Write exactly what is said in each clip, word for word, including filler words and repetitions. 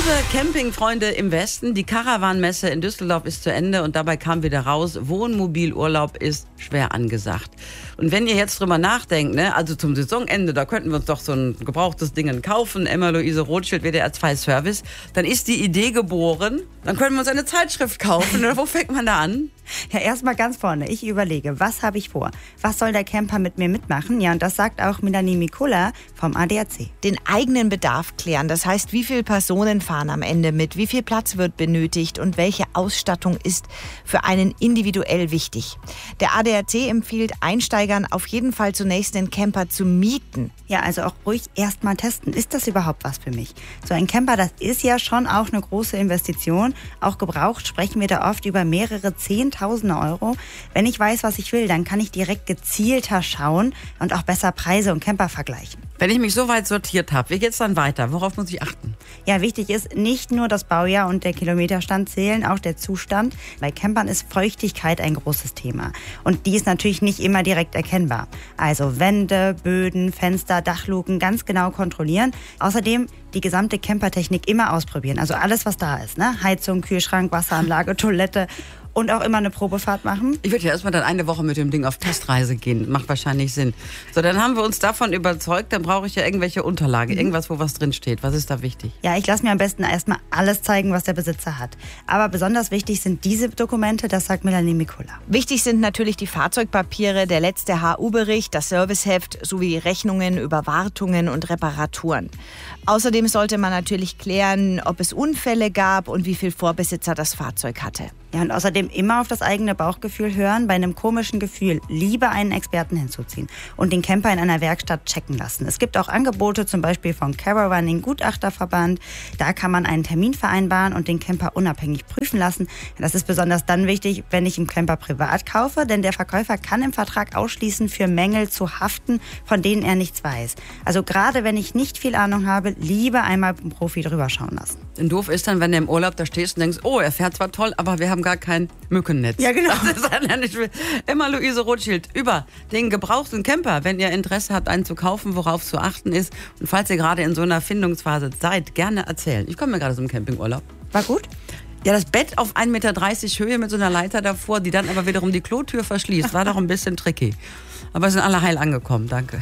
Liebe Campingfreunde im Westen, die Caravan-Messe in Düsseldorf ist zu Ende und dabei kam wieder raus, Wohnmobilurlaub ist schwer angesagt. Und wenn ihr jetzt drüber nachdenkt, ne, also zum Saisonende, da könnten wir uns doch so ein gebrauchtes Ding kaufen, Emma-Luise Rothschild, W D R zwei Service, dann ist die Idee geboren, dann können wir uns eine Zeitschrift kaufen. Oder wo fängt man da an? Ja, erstmal ganz vorne. Ich überlege, was habe ich vor? Was soll der Camper mit mir mitmachen? Ja, und das sagt auch Melanie Mikula vom A D A C. Den eigenen Bedarf klären. Das heißt, wie viele Personen fahren am Ende mit? Wie viel Platz wird benötigt? Und welche Ausstattung ist für einen individuell wichtig? Der A D A C empfiehlt Einsteigern auf jeden Fall zunächst den Camper zu mieten. Ja, also auch ruhig erstmal testen. Ist das überhaupt was für mich? So ein Camper, das ist ja schon auch eine große Investition. Auch gebraucht sprechen wir da oft über mehrere Zehntausende Euro. Wenn ich weiß, was ich will, dann kann ich direkt gezielter schauen und auch besser Preise und Camper vergleichen. Wenn ich mich so weit sortiert habe, wie geht's dann weiter? Worauf muss ich achten? Ja, wichtig ist, nicht nur das Baujahr und der Kilometerstand zählen, auch der Zustand. Bei Campern ist Feuchtigkeit ein großes Thema. Und die ist natürlich nicht immer direkt erkennbar. Also Wände, Böden, Fenster, Dachluken ganz genau kontrollieren. Außerdem die gesamte Campertechnik immer ausprobieren. Also alles, was da ist, ne? Heizung, Kühlschrank, Wasseranlage, Toilette. Und auch immer eine Probefahrt machen. Ich würde ja erstmal dann eine Woche mit dem Ding auf Testreise gehen. Macht wahrscheinlich Sinn. So, dann haben wir uns davon überzeugt, dann brauche ich ja irgendwelche Unterlagen. Mhm. Irgendwas, wo was drin steht. Was ist da wichtig? Ja, ich lasse mir am besten erstmal alles zeigen, was der Besitzer hat. Aber besonders wichtig sind diese Dokumente, das sagt Melanie Mikula. Wichtig sind natürlich die Fahrzeugpapiere, der letzte H U-Bericht, das Serviceheft sowie Rechnungen über Wartungen und Reparaturen. Außerdem sollte man natürlich klären, ob es Unfälle gab und wie viel Vorbesitzer das Fahrzeug hatte. Ja, und außerdem immer auf das eigene Bauchgefühl hören. Bei einem komischen Gefühl lieber einen Experten hinzuziehen und den Camper in einer Werkstatt checken lassen. Es gibt auch Angebote, zum Beispiel vom Caravaning Gutachterverband. Da kann man einen Termin vereinbaren und den Camper unabhängig prüfen lassen. Das ist besonders dann wichtig, wenn ich einen Camper privat kaufe, denn der Verkäufer kann im Vertrag ausschließen, für Mängel zu haften, von denen er nichts weiß. Also gerade wenn ich nicht viel Ahnung habe, lieber einmal einen Profi drüber schauen lassen. Und doof ist dann, wenn du im Urlaub da stehst und denkst, oh, er fährt zwar toll, aber wir haben gar kein Mückennetz. Ja, genau. Das ist ja nicht Emma-Luise Rothschild über den gebrauchten Camper. Wenn ihr Interesse habt, einen zu kaufen, worauf zu achten ist. Und falls ihr gerade in so einer Findungsphase seid, gerne erzählen. Ich komme mir gerade so im Campingurlaub. War gut? Ja, das Bett auf ein Meter dreißig Höhe mit so einer Leiter davor, die dann aber wiederum die Klotür verschließt, war doch ein bisschen tricky. Aber sind alle heil angekommen, danke.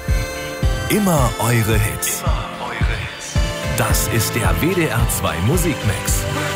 Immer eure Hits. Immer eure Hits. Das ist der W D R zwei Musikmix.